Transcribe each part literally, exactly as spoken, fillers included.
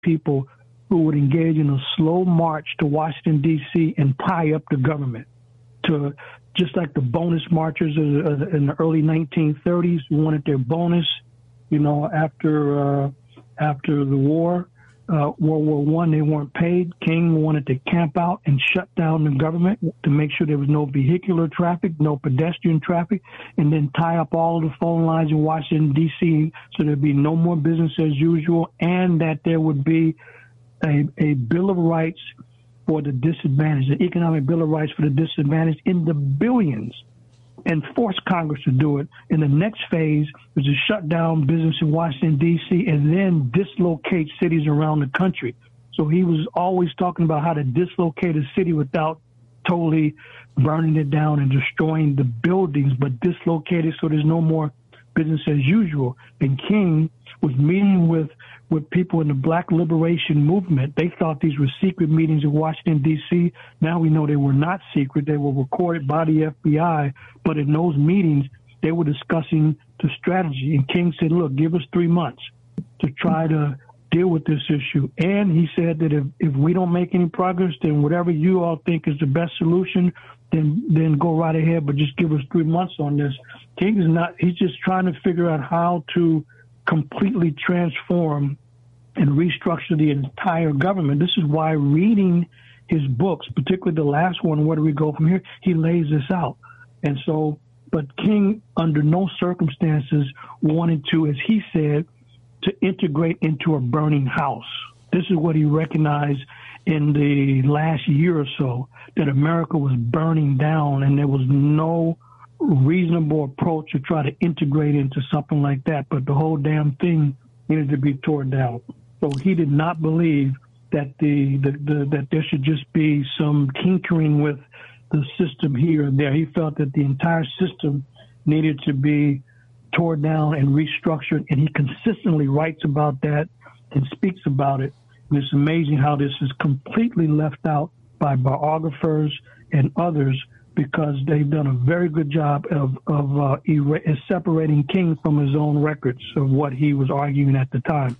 people who would engage in a slow march to Washington, D C and tie up the government, to just like the bonus marchers in the early nineteen thirties who wanted their bonus, you know, after uh, after the war, uh, World War One, they weren't paid. King wanted to camp out and shut down the government to make sure there was no vehicular traffic, no pedestrian traffic, and then tie up all of the phone lines in Washington, D C so there'd be no more business as usual, and that there would be a, a Bill of Rights for the disadvantaged, an economic Bill of Rights for the disadvantaged in the billions, and force Congress to do it. And the next phase was to shut down business in Washington, D C, and then dislocate cities around the country. So he was always talking about how to dislocate a city without totally burning it down and destroying the buildings, but dislocate it so there's no more business as usual. And King was meeting with with people in the Black liberation movement. They thought these were secret meetings in Washington, D C. Now we know they were not secret. They were recorded by the F B I. But in those meetings, they were discussing the strategy. And King said, look, give us three months to try to deal with this issue. And he said that if, if we don't make any progress, then whatever you all think is the best solution, then then go right ahead, but just give us three months on this. King is not, he's just trying to figure out how to completely transform and restructure the entire government. This is why reading his books, particularly the last one, Where Do We Go From Here, he lays this out. And so, but King, under no circumstances, wanted to, as he said, to integrate into a burning house. This is what he recognized in the last year or so, that America was burning down and there was no reasonable approach to try to integrate into something like that. But the whole damn thing needed to be torn down. So he did not believe that the, the, the that there should just be some tinkering with the system here and there. He felt that the entire system needed to be torn down and restructured, and he consistently writes about that and speaks about it. And it's amazing how this is completely left out by biographers and others, because they've done a very good job of, of uh, er- separating King from his own records of what he was arguing at the time.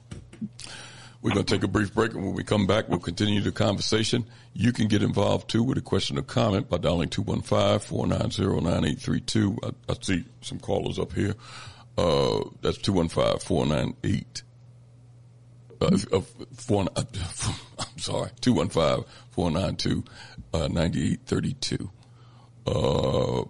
We're going to take a brief break, and when we come back, we'll continue the conversation. You can get involved, too, with a question or comment by dialing two one five, four nine zero, nine eight three two. I, I see some callers up here. Uh, that's two one five, four nine eight. Uh, uh, four, uh, I'm sorry, two one five, four nine two, nine eight three two. Uh,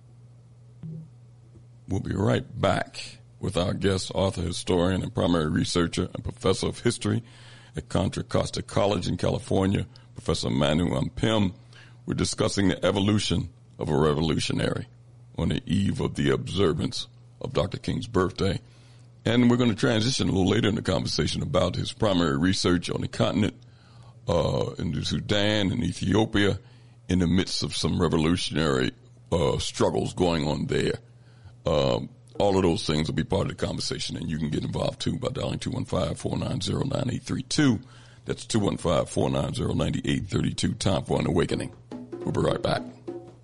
we'll be right back with our guest, author, historian, and primary researcher and professor of history at Contra Costa College in California, Professor Manu Ampim. We're discussing the evolution of a revolutionary on the eve of the observance of Doctor King's birthday. And we're going to transition a little later in the conversation about his primary research on the continent, uh, in Sudan and Ethiopia, in the midst of some revolutionary uh, struggles going on there. Um, all of those things will be part of the conversation, and you can get involved, too, by dialing two one five, four nine zero, nine eight three two. That's two one five, four nine zero, nine eight three two. Time for an awakening. We'll be right back.